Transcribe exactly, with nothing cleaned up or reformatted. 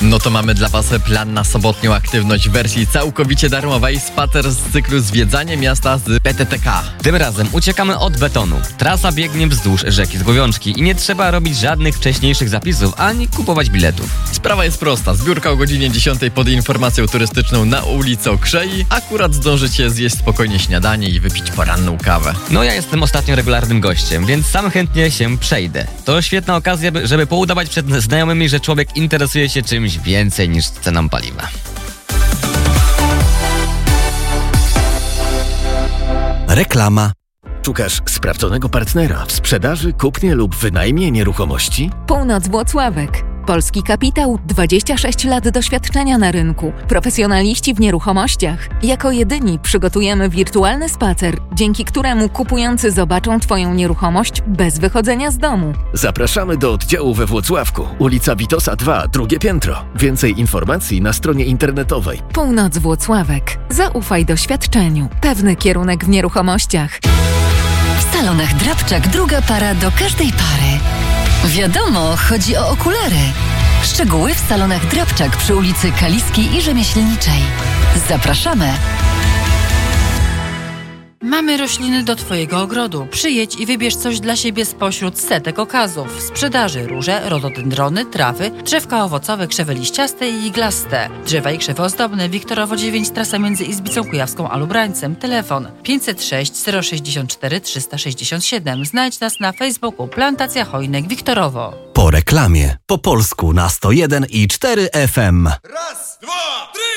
No to mamy dla Was plan na sobotnią aktywność w wersji całkowicie darmowej. Spacer z cyklu Zwiedzanie miasta z P T T K. Tym razem uciekamy od betonu. Trasa biegnie wzdłuż rzeki Zgłowiączki i nie trzeba robić żadnych wcześniejszych zapisów, ani kupować biletów. Sprawa jest prosta. Zbiórka o godzinie dziesiątej pod informacją turystyczną na ulicy Okrzei. Akurat zdążycie zjeść spokojnie śniadanie i wypić poranną kawę. No ja jestem ostatnio regularnym gościem, więc sam chętnie się przejdę. To świetna okazja, by- żeby poudawać przed znajomymi, że człowiek interesuje się czymś więcej niż ceną paliwa. Reklama. Szukasz sprawdzonego partnera w sprzedaży, kupnie lub wynajmie nieruchomości? Północ Włocławek. Polski kapitał, dwadzieścia sześć lat doświadczenia na rynku. Profesjonaliści w nieruchomościach. Jako jedyni przygotujemy wirtualny spacer, dzięki któremu kupujący zobaczą Twoją nieruchomość bez wychodzenia z domu. Zapraszamy do oddziału we Włocławku, ulica Witosa dwa, drugie piętro. Więcej informacji na stronie internetowej. Północ Włocławek. Zaufaj doświadczeniu. Pewny kierunek w nieruchomościach. W salonach Drabczak druga para do każdej pary. Wiadomo, chodzi o okulary. Szczegóły w salonach Drabczak przy ulicy Kaliskiej i Rzemieślniczej. Zapraszamy! Mamy rośliny do Twojego ogrodu. Przyjedź i wybierz coś dla siebie spośród setek okazów. W sprzedaży róże, rododendrony, trawy, drzewka owocowe, krzewy liściaste i iglaste. Drzewa i krzewy ozdobne. Wiktorowo dziewięć, trasa między Izbicą Kujawską a Lubrańcem. Telefon pięćset sześć zero sześćdziesiąt cztery trzysta sześćdziesiąt siedem. Znajdź nas na Facebooku Plantacja Hojnek Wiktorowo. Po reklamie. Po polsku na sto jeden i cztery F M. Raz, dwa, trzy!